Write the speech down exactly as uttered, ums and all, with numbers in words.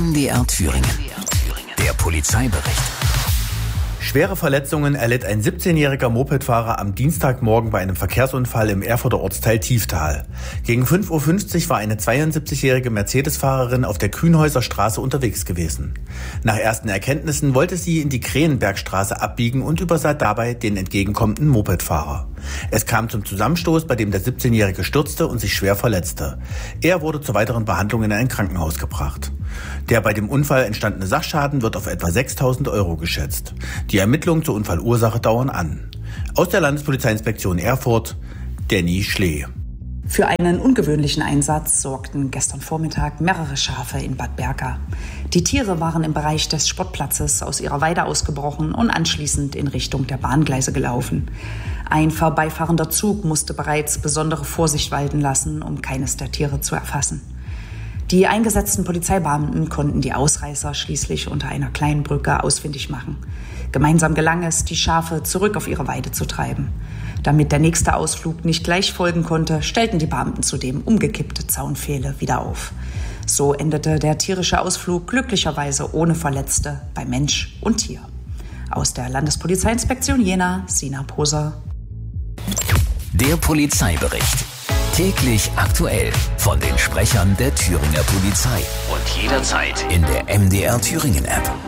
M D R Thüringen. Der Polizeibericht. Schwere Verletzungen erlitt ein siebzehnjähriger Mopedfahrer am Dienstagmorgen bei einem Verkehrsunfall im Erfurter Ortsteil Tieftal. Gegen fünf Uhr fünfzig war eine zweiundsiebzigjährige Mercedes-Fahrerin auf der Kühnhäuser Straße unterwegs gewesen. Nach ersten Erkenntnissen wollte sie in die Krähenbergstraße abbiegen und übersah dabei den entgegenkommenden Mopedfahrer. Es kam zum Zusammenstoß, bei dem der siebzehnjährige stürzte und sich schwer verletzte. Er wurde zur weiteren Behandlung in ein Krankenhaus gebracht. Der bei dem Unfall entstandene Sachschaden wird auf etwa sechstausend Euro geschätzt. Die Ermittlungen zur Unfallursache dauern an. Aus der Landespolizeiinspektion Erfurt, Danny Schlee. Für einen ungewöhnlichen Einsatz sorgten gestern Vormittag mehrere Schafe in Bad Berka. Die Tiere waren im Bereich des Sportplatzes aus ihrer Weide ausgebrochen und anschließend in Richtung der Bahngleise gelaufen. Ein vorbeifahrender Zug musste bereits besondere Vorsicht walten lassen, um keines der Tiere zu erfassen. Die eingesetzten Polizeibeamten konnten die Ausreißer schließlich unter einer kleinen Brücke ausfindig machen. Gemeinsam gelang es, die Schafe zurück auf ihre Weide zu treiben. Damit der nächste Ausflug nicht gleich folgen konnte, stellten die Beamten zudem umgekippte Zaunpfähle wieder auf. So endete der tierische Ausflug glücklicherweise ohne Verletzte bei Mensch und Tier. Aus der Landespolizeiinspektion Jena, Sina Poser. Der Polizeibericht. Täglich aktuell von den Sprechern der Thüringer Polizei und jederzeit in der M D R Thüringen App.